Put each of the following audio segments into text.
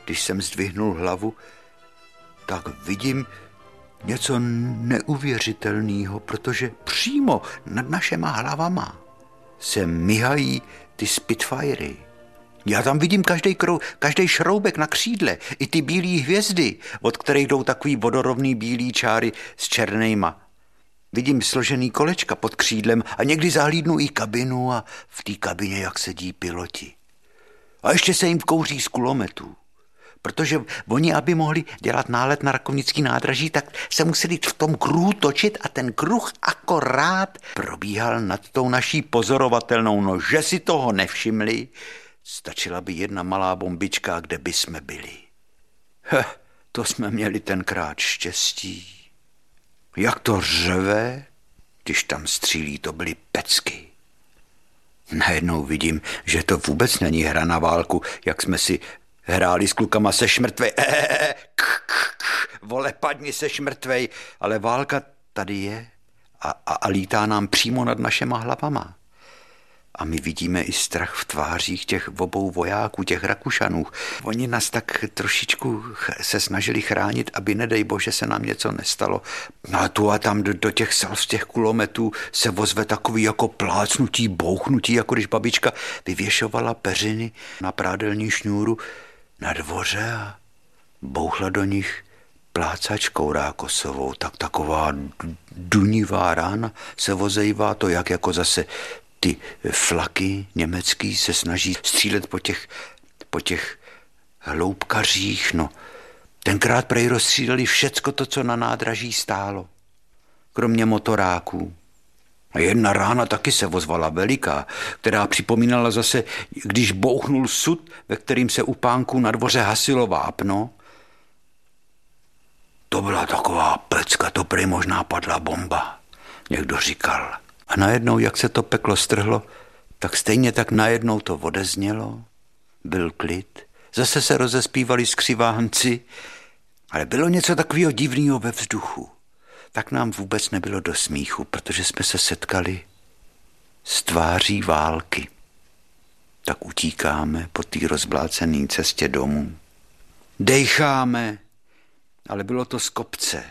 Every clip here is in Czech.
Když jsem zdvihnul hlavu, tak vidím něco neuvěřitelného, protože přímo nad našima hlavama se myhají ty Spitfiry. Já tam vidím každý šroubek na křídle, i ty bílé hvězdy, od kterých jdou takový vodorovný bílý čáry s černejma. Vidím složený kolečka pod křídlem a někdy zahlídnu i kabinu a v té kabině, jak sedí piloti. A ještě se jim kouří z kulometů. Protože oni, aby mohli dělat nálet na Rakovnický nádraží, tak se museli v tom kruhu točit a ten kruh akorát probíhal nad tou naší pozorovatelnou. No, že si toho nevšimli, stačila by jedna malá bombička, kde by jsme byli. To jsme měli tenkrát štěstí. Jak to řve, když tam střílí, to byly pecky. Najednou vidím, že to vůbec není hra na válku, jak jsme si hráli s klukama Seš mrtvej. Vole, padni, Seš mrtvej. Ale válka tady je a lítá nám přímo nad našima hlavama. A my vidíme i strach v tvářích těch obou vojáků, těch Rakušanů. Oni nás tak trošičku se snažili chránit, aby nedej bože se nám něco nestalo. No a tu a tam do těch salv, z těch kulometů se ozve takový jako plácnutí, bouchnutí, jako když babička vyvěšovala peřiny na prádelní šňůru na dvoře a bouchla do nich plácačkou rákosovou. Tak taková dunivá rána se ozejvá to, jak jako zase ty flaky německý se snaží střílet po těch hloubkařích. No, tenkrát prej rozstříleli všecko to, co na nádraží stálo, kromě motoráků. A jedna rána taky se ozvala veliká, která připomínala zase, když bouchnul sud, ve kterým se u pánků na dvoře hasilo vápno. To byla taková pecka, to prej možná padla bomba, někdo říkal. A najednou, jak se to peklo strhlo, tak stejně tak najednou to odeznělo, byl klid, zase se rozespívali skřivánci, ale bylo něco takového divného ve vzduchu. Tak nám vůbec nebylo do smíchu, protože jsme se setkali s tváří války. Tak utíkáme po té rozblácené cestě domů. Dejcháme, ale bylo to z kopce.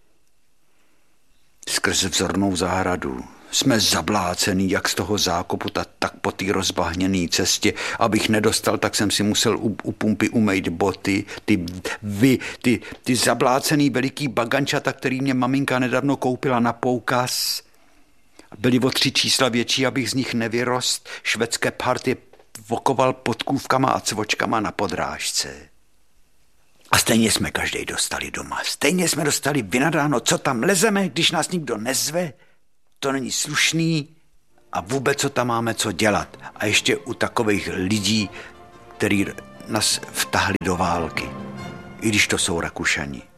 Skrz vzornou zahradu. Jsme zablácený jak z toho zákopu, tak po té rozbahněné cestě. Abych nedostal, tak jsem si musel u pumpy umýt boty. Ty zablácený veliký bagančata, který mě maminka nedávno koupila na poukaz. Byly o 3 čísla větší, abych z nich nevyrost. Švédské party vokoval podkůvkama a cvočkama na podrážce. A stejně jsme každej dostali doma. Stejně jsme dostali vynadáno, co tam lezeme, když nás nikdo nezve. To není slušný a vůbec co tam máme co dělat. A ještě u takových lidí, kteří nás vtahli do války. I když to jsou Rakušani.